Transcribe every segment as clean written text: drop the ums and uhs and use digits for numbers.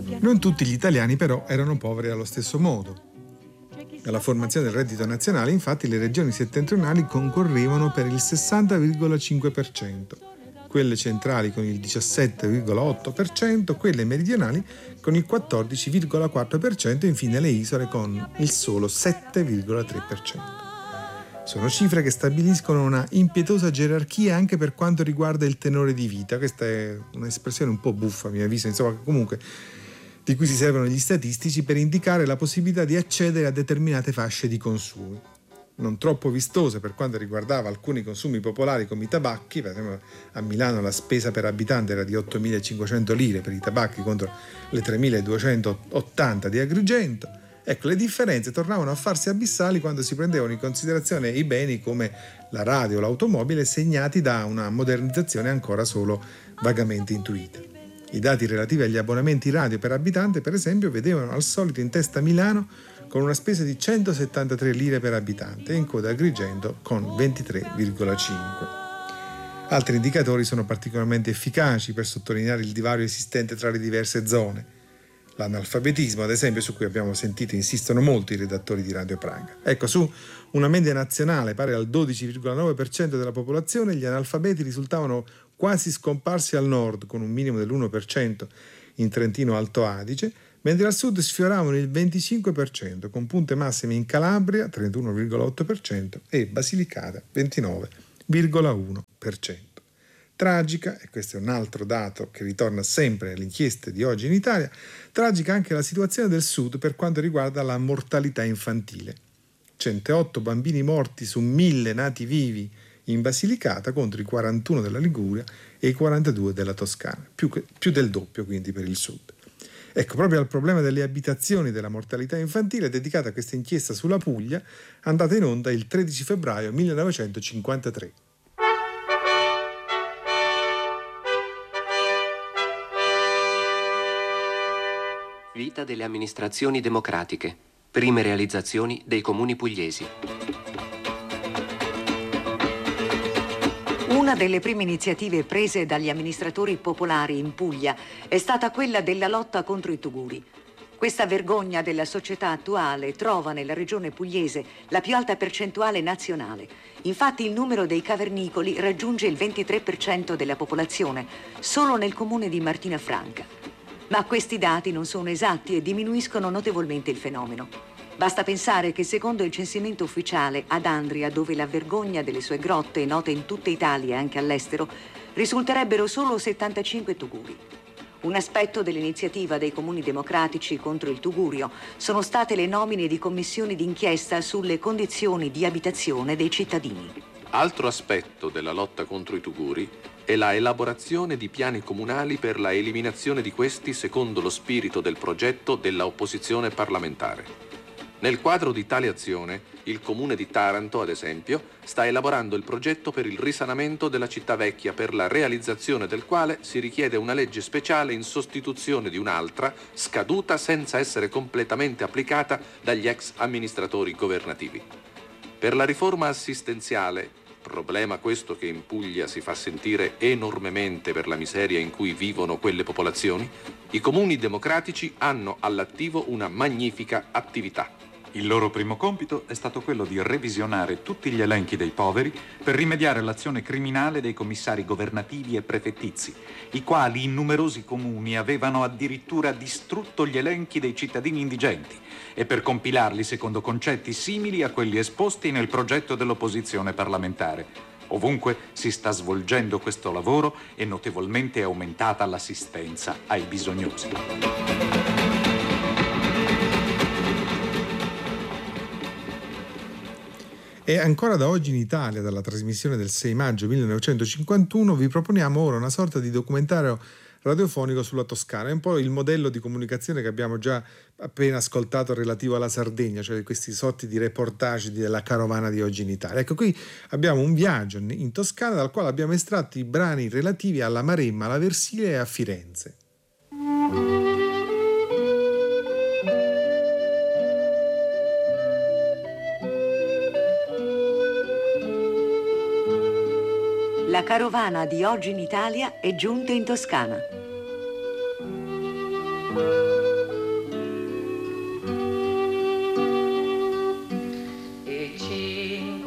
Non tutti gli italiani però erano poveri allo stesso modo. Alla formazione del reddito nazionale, infatti, le regioni settentrionali concorrevano per il 60,5%, quelle centrali con il 17,8%, quelle meridionali con il 14,4% e infine le isole con il solo 7,3%. Sono cifre che stabiliscono una impietosa gerarchia anche per quanto riguarda il tenore di vita. Questa è un'espressione un po' buffa a mio avviso, insomma, comunque di cui si servono gli statistici per indicare la possibilità di accedere a determinate fasce di consumi. Non troppo vistose per quanto riguardava alcuni consumi popolari come i tabacchi. Per esempio a Milano la spesa per abitante era di 8.500 lire per i tabacchi contro le 3.280 di Agrigento. Ecco, le differenze tornavano a farsi abissali quando si prendevano in considerazione i beni come la radio o l'automobile, segnati da una modernizzazione ancora solo vagamente intuita. I dati relativi agli abbonamenti radio per abitante, per esempio, vedevano al solito in testa Milano con una spesa di 173 lire per abitante e in coda Agrigento con 23,5. Altri indicatori sono particolarmente efficaci per sottolineare il divario esistente tra le diverse zone. L'analfabetismo, ad esempio, su cui abbiamo sentito insistono molto i redattori di Radio Praga. Ecco, su una media nazionale pari al 12,9% della popolazione, gli analfabeti risultavano quasi scomparsi al nord, con un minimo dell'1% in Trentino Alto Adige, mentre al sud sfioravano il 25%, con punte massime in Calabria, 31,8%, e Basilicata, 29,1%. Tragica, e questo è un altro dato che ritorna sempre nelle inchieste di oggi in Italia, tragica anche la situazione del Sud per quanto riguarda la mortalità infantile. 108 bambini morti su 1.000 nati vivi in Basilicata contro i 41 della Liguria e i 42 della Toscana, più del doppio quindi per il Sud. Ecco, proprio al problema delle abitazioni e della mortalità infantile è dedicata questa inchiesta sulla Puglia, andata in onda il 13 febbraio 1953. Vita delle amministrazioni democratiche. Prime realizzazioni dei comuni pugliesi. Una delle prime iniziative prese dagli amministratori popolari in Puglia è stata quella della lotta contro i tuguri. Questa vergogna della società attuale trova nella regione pugliese la più alta percentuale nazionale. Infatti il numero dei cavernicoli raggiunge il 23% della popolazione, solo nel comune di Martina Franca. Ma questi dati non sono esatti e diminuiscono notevolmente il fenomeno. Basta pensare che secondo il censimento ufficiale ad Andria, dove la vergogna delle sue grotte è nota in tutta Italia e anche all'estero, risulterebbero solo 75 tuguri. Un aspetto dell'iniziativa dei comuni democratici contro il tugurio sono state le nomine di commissioni d'inchiesta sulle condizioni di abitazione dei cittadini. Altro aspetto della lotta contro i tuguri è la elaborazione di piani comunali per la eliminazione di questi secondo lo spirito del progetto della opposizione parlamentare. Nel quadro di tale azione, il comune di Taranto, ad esempio, sta elaborando il progetto per il risanamento della città vecchia, per la realizzazione del quale si richiede una legge speciale in sostituzione di un'altra scaduta senza essere completamente applicata dagli ex amministratori governativi. Per la riforma assistenziale, problema questo che in Puglia si fa sentire enormemente per la miseria in cui vivono quelle popolazioni, i comuni democratici hanno all'attivo una magnifica attività. Il loro primo compito è stato quello di revisionare tutti gli elenchi dei poveri per rimediare all'azione criminale dei commissari governativi e prefettizi, i quali in numerosi comuni avevano addirittura distrutto gli elenchi dei cittadini indigenti e per compilarli secondo concetti simili a quelli esposti nel progetto dell'opposizione parlamentare. Ovunque si sta svolgendo questo lavoro e notevolmente è aumentata l'assistenza ai bisognosi. E ancora da oggi in Italia, dalla trasmissione del 6 maggio 1951, vi proponiamo ora una sorta di documentario radiofonico sulla Toscana. È un po' il modello di comunicazione che abbiamo già appena ascoltato relativo alla Sardegna, cioè questi sorti di reportage della carovana di oggi in Italia. Ecco, qui abbiamo un viaggio in Toscana dal quale abbiamo estratto i brani relativi alla Maremma, alla Versilia e a Firenze. La carovana di oggi in Italia è giunta in Toscana.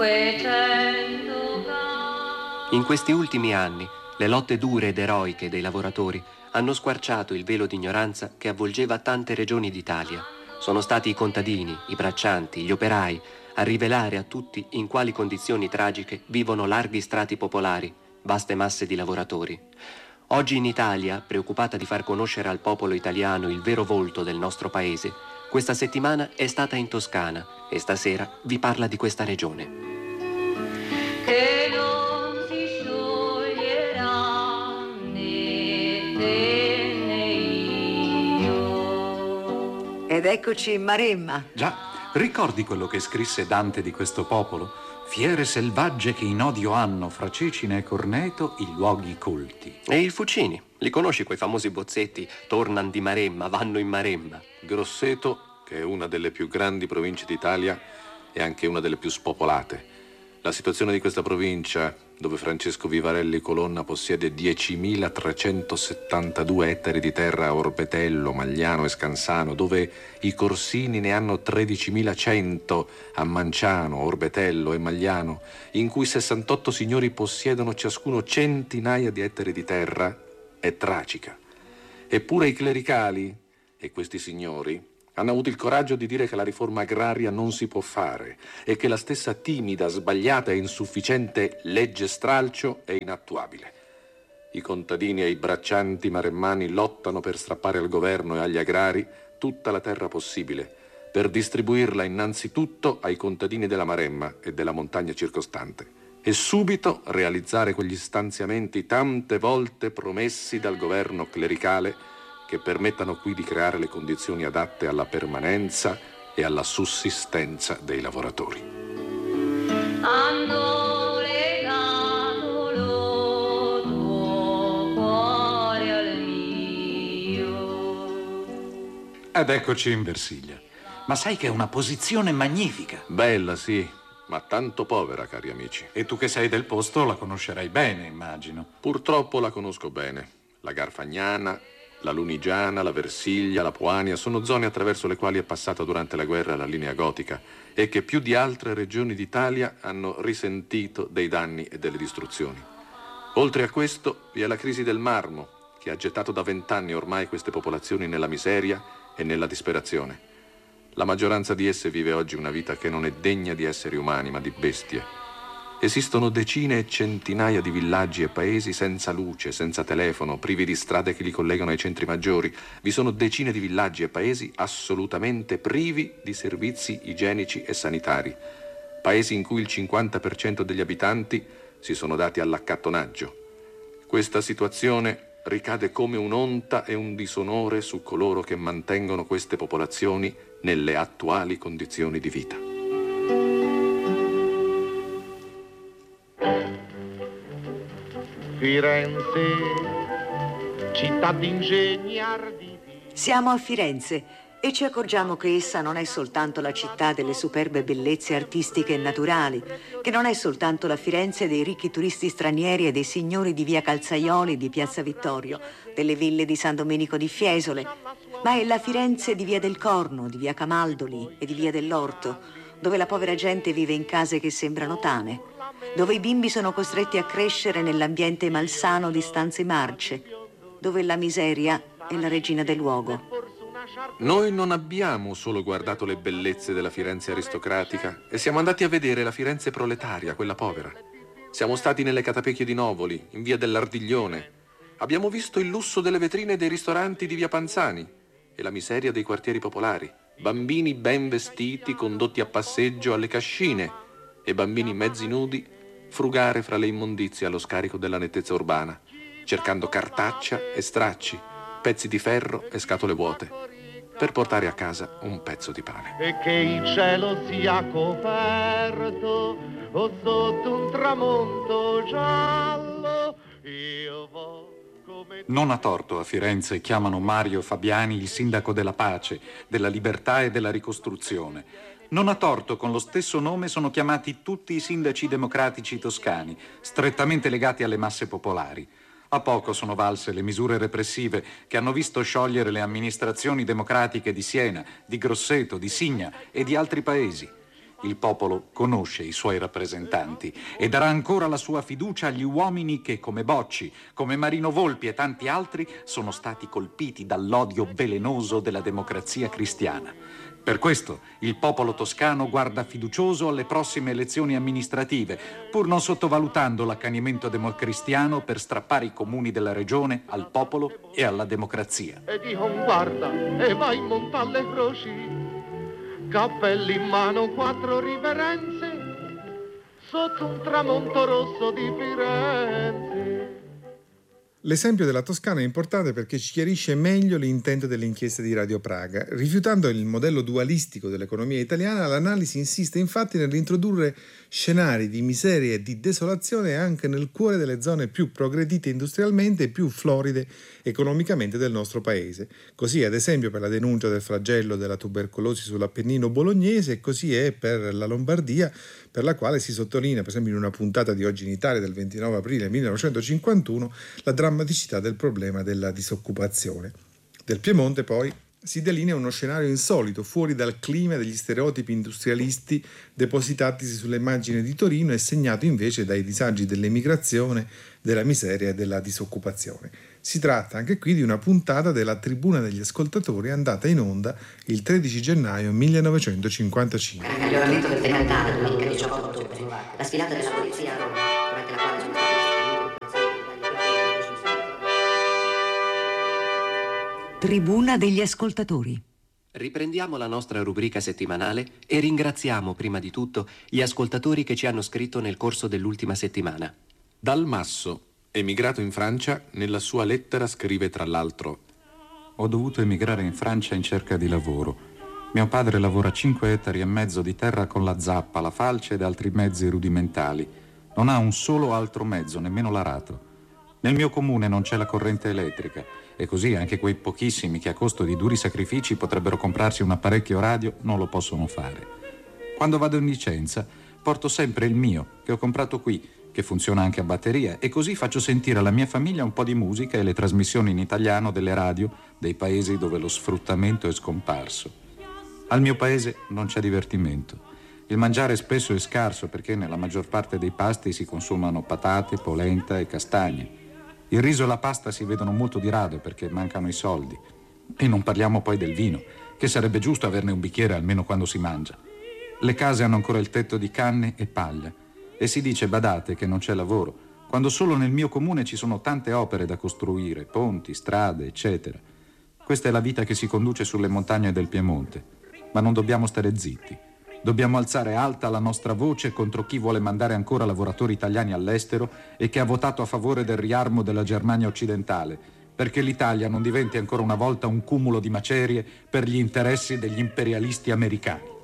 In questi ultimi anni, le lotte dure ed eroiche dei lavoratori hanno squarciato il velo di ignoranza che avvolgeva tante regioni d'Italia. Sono stati i contadini, i braccianti, gli operai a rivelare a tutti in quali condizioni tragiche vivono larghi strati popolari, vaste masse di lavoratori. Oggi in Italia, preoccupata di far conoscere al popolo italiano il vero volto del nostro paese, questa settimana è stata in Toscana e stasera vi parla di questa regione. Che non si scioglierà né te né io. Ed eccoci in Maremma. Già, ricordi quello che scrisse Dante di questo popolo? Fiere selvagge che in odio hanno fra Cecina e Corneto i luoghi colti. E il Fucini? Li conosci quei famosi bozzetti? Tornan di Maremma, vanno in Maremma. Grosseto, che è una delle più grandi province d'Italia, è anche una delle più spopolate. La situazione di questa provincia, dove Francesco Vivarelli Colonna possiede 10.372 ettari di terra a Orbetello, Magliano e Scansano, dove i Corsini ne hanno 13.100 a Manciano, Orbetello e Magliano, in cui 68 signori possiedono ciascuno centinaia di ettari di terra, è tragica. Eppure i clericali e questi signori hanno avuto il coraggio di dire che la riforma agraria non si può fare e che la stessa timida, sbagliata e insufficiente legge stralcio è inattuabile. I contadini e i braccianti maremmani lottano per strappare al governo e agli agrari tutta la terra possibile, per distribuirla innanzitutto ai contadini della Maremma e della montagna circostante e subito realizzare quegli stanziamenti tante volte promessi dal governo clericale che permettano qui di creare le condizioni adatte alla permanenza e alla sussistenza dei lavoratori. Hanno legato lo tuo cuore al mio. Ed eccoci in Versilia. Ma sai che è una posizione magnifica. Bella, sì, ma tanto povera, cari amici. E tu che sei del posto la conoscerai bene, immagino. Purtroppo la conosco bene. La Garfagnana, la Lunigiana, la Versilia, la Puania sono zone attraverso le quali è passata durante la guerra la linea gotica e che più di altre regioni d'Italia hanno risentito dei danni e delle distruzioni. Oltre a questo vi è la crisi del marmo, che ha gettato da 20 anni ormai queste popolazioni nella miseria e nella disperazione. La maggioranza di esse vive oggi una vita che non è degna di esseri umani, ma di bestie. Esistono decine e centinaia di villaggi e paesi senza luce, senza telefono, privi di strade che li collegano ai centri maggiori. Vi sono decine di villaggi e paesi assolutamente privi di servizi igienici e sanitari. Paesi in cui il 50% degli abitanti si sono dati all'accattonaggio. Questa situazione ricade come un'onta e un disonore su coloro che mantengono queste popolazioni nelle attuali condizioni di vita. Firenze, città d'ingegni arditi. Siamo a Firenze e ci accorgiamo che essa non è soltanto la città delle superbe bellezze artistiche e naturali, che non è soltanto la Firenze dei ricchi turisti stranieri e dei signori di via Calzaioli, di piazza Vittorio, delle ville di San Domenico di Fiesole, ma è la Firenze di via del Corno, di via Camaldoli e di via dell'Orto, dove la povera gente vive in case che sembrano tane, dove i bimbi sono costretti a crescere nell'ambiente malsano di stanze marce, dove la miseria è la regina del luogo. Noi non abbiamo solo guardato le bellezze della Firenze aristocratica e siamo andati a vedere la Firenze proletaria, quella povera. Siamo stati nelle catapecchie di Novoli, in via dell'Ardiglione. Abbiamo visto il lusso delle vetrine dei ristoranti di via Panzani e la miseria dei quartieri popolari. Bambini ben vestiti condotti a passeggio alle cascine e bambini mezzi nudi frugare fra le immondizie allo scarico della nettezza urbana, cercando cartaccia e stracci, pezzi di ferro e scatole vuote, per portare a casa un pezzo di pane. E che il cielo sia coperto o sotto un tramonto giallo, io vo come... Non a torto a Firenze chiamano Mario Fabiani il sindaco della pace, della libertà e della ricostruzione. Non a torto, con lo stesso nome sono chiamati tutti i sindaci democratici toscani, strettamente legati alle masse popolari. A poco sono valse le misure repressive che hanno visto sciogliere le amministrazioni democratiche di Siena, di Grosseto, di Signa e di altri paesi. Il popolo conosce i suoi rappresentanti e darà ancora la sua fiducia agli uomini che, come Bocci, come Marino Volpi e tanti altri, sono stati colpiti dall'odio velenoso della democrazia cristiana. Per questo il popolo toscano guarda fiducioso alle prossime elezioni amministrative, pur non sottovalutando l'accanimento democristiano per strappare i comuni della regione al popolo e alla democrazia. E dico guarda e vai in monta alle croci, cappelli in mano, 4 riverenze, sotto un tramonto rosso di Firenze. L'esempio della Toscana è importante perché ci chiarisce meglio l'intento delle inchieste di Radio Praga. Rifiutando il modello dualistico dell'economia italiana, l'analisi insiste infatti nell'introdurre scenari di miseria e di desolazione anche nel cuore delle zone più progredite industrialmente e più floride economicamente del nostro paese. Così, ad esempio, per la denuncia del flagello della tubercolosi sull'Appennino bolognese, e così è per la Lombardia, per la quale si sottolinea, per esempio in una puntata di Oggi in Italia del 29 aprile 1951, la drammaticità del problema della disoccupazione. Del Piemonte, poi, si delinea uno scenario insolito, fuori dal clima degli stereotipi industrialisti depositatisi sulle immagini di Torino e segnato invece dai disagi dell'emigrazione, della miseria e della disoccupazione. Si tratta anche qui di una puntata della Tribuna degli Ascoltatori andata in onda il 13 gennaio 1955. Il miglioramento del tempo domenica 18 ottobre, la sfilata della polizia a Roma, durante la quale sono Tribuna degli Ascoltatori. Riprendiamo la nostra rubrica settimanale e ringraziamo prima di tutto gli ascoltatori che ci hanno scritto nel corso dell'ultima settimana. Dal Masso, emigrato in Francia, nella sua lettera scrive tra l'altro: Ho dovuto emigrare in Francia in cerca di lavoro. Mio padre lavora 5 ettari e mezzo di terra con la zappa, la falce ed altri mezzi rudimentali. Non ha un solo altro mezzo, nemmeno l'arato. Nel mio comune non c'è la corrente elettrica e così anche quei pochissimi che a costo di duri sacrifici potrebbero comprarsi un apparecchio radio non lo possono fare. Quando vado in licenza porto sempre il mio, che ho comprato qui, che funziona anche a batteria, e così faccio sentire alla mia famiglia un po' di musica e le trasmissioni in italiano delle radio dei paesi dove lo sfruttamento è scomparso. Al mio paese non c'è divertimento. Il mangiare spesso è scarso perché nella maggior parte dei pasti si consumano patate, polenta e castagne. Il riso e la pasta si vedono molto di rado perché mancano i soldi. E non parliamo poi del vino, che sarebbe giusto averne un bicchiere almeno quando si mangia. Le case hanno ancora il tetto di canne e paglia. E si dice, badate, che non c'è lavoro, quando solo nel mio comune ci sono tante opere da costruire, ponti, strade, eccetera. Questa è la vita che si conduce sulle montagne del Piemonte. Ma non dobbiamo stare zitti. Dobbiamo alzare alta la nostra voce contro chi vuole mandare ancora lavoratori italiani all'estero e che ha votato a favore del riarmo della Germania occidentale, perché l'Italia non diventi ancora una volta un cumulo di macerie per gli interessi degli imperialisti americani.